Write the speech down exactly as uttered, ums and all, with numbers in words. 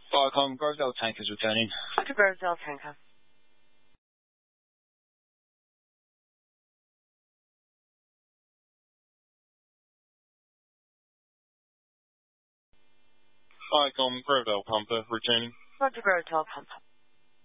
Viacom, Grovedale tankers returning. To Grovedale tanker. Viacom, Grovedale pumper returning. Roger, Grovedale pumper.